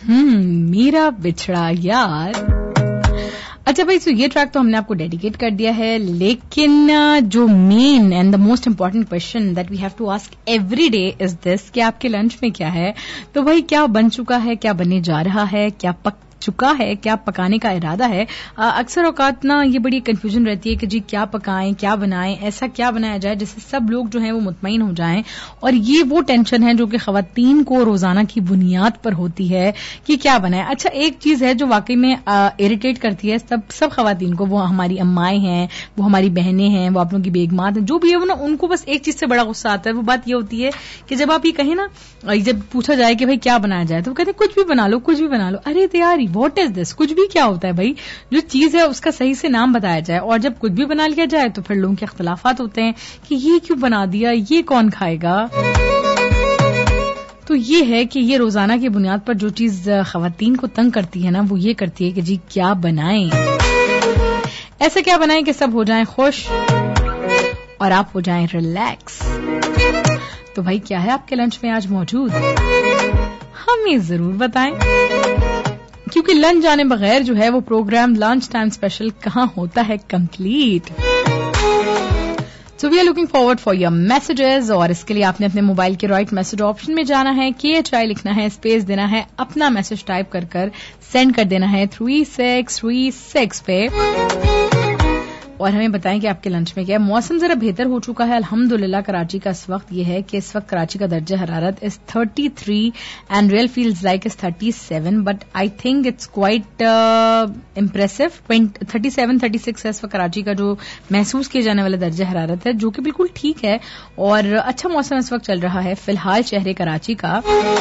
मेरा बिछड़ा यार। अच्छा भाई, तो ये ट्रैक तो हमने आपको डेडिकेट कर दिया है, लेकिन जो main and the most important question that we have to ask every day is this कि आपके लंच में क्या है। तो भाई, क्या बन चुका है, क्या बनने जा रहा है, क्या पक चुका है, क्या पकाने का इरादा है। अक्सर औकात ना ये बड़ी कंफ्यूजन रहती है कि जी क्या पकाएं, क्या बनाएं, ऐसा क्या बनाया जाए जिससे सब लोग जो हैं वो मुतमईन हो जाएं। और ये वो टेंशन है जो कि खवातीन को रोजाना की बुनियाद पर होती है कि क्या बनाएं। अच्छा, एक चीज है जो वाकई में इरिटेट करती है सब खवातीन को, वो हमारी अम्माएं हैं, वो हमारी बहनें हैं, वो आप लोगों की बेगमात हैं, जो भी है वो ना, उनको बस एक चीज से बड़ा गुस्सा आता है। वो बात ये होती है कि जब आप ये कहें ना, जब पूछा जाए कि भाई क्या बनाया जाए, तो वो कहते हैं कुछ भी बना लो, कुछ भी बना लो। अरे यार, व्हाट इज दिस? कुछ भी क्या होता है भाई? जो चीज है उसका सही से नाम बताया जाए। और जब कुछ भी बना लिया जाए तो फिर लोगों के इख्तलाफात होते हैं कि ये क्यों बना दिया, ये कौन खाएगा। तो ये है कि ये रोजाना की बुनियाद पर जो चीज खवातीन को तंग करती है ना, वो ये करती है कि जी क्या बनाएं, ऐसा क्या बनाएं कि सब हो जाएं खुश और आप हो जाएं रिलैक्स। तो भाई, क्या है आपके लंच में आज मौजूद? हमें जरूर बताएं, क्योंकि लंच जाने बगैर जो है वो प्रोग्राम लंच टाइम स्पेशल कहां होता है complete. So we are looking forward for your messages, और इसके लिए आपने अपने मोबाइल के राइट मैसेज ऑप्शन में जाना है, KHI लिखना है, स्पेस देना है, अपना मैसेज टाइप कर सेंड कर देना है 3636 पे, और हमें बताएं कि आपके लंच में क्या है। मौसम जरा बेहतर हो चुका है अल्हम्दुलिल्लाह। कराची का इस वक्त ये है कि इस वक्त कराची का दर्जा हरारत is 33 and real feels like is 37, but I think it's quite impressive. 37-36 है इस वक्त कराची का जो महसूस किया जाने वाला दर्जा हरारत है, जो कि बिल्कुल ठीक है और अच्छा मौसम इस वक्त चल रहा है फिलहाल शहर कराची का।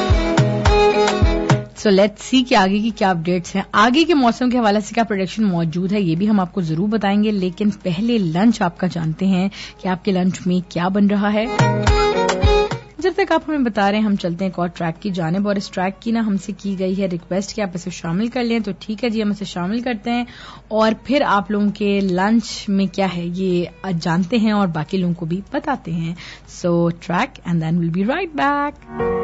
सो लेट्स सी कि आगे की क्या अपडेट्स हैं, आगे के मौसम के हवाले से क्या प्रेडिक्शन मौजूद है, ये भी हम आपको जरूर बताएंगे। लेकिन पहले लंच आपका जानते हैं कि आपके लंच में क्या बन रहा है। जब तक आप हमें बता रहे हैं, हम चलते हैं एक और ट्रैक की जानिब, और इस ट्रैक की ना हमसे की गई है रिक्वेस्ट कि आप इसे शामिल कर लें। तो ठीक है जी, हम इसे शामिल करते हैं और फिर आप लोगों के लंच में क्या है ये जानते हैं और बाकी लोगों को भी बताते हैं। सो track and then will be right back.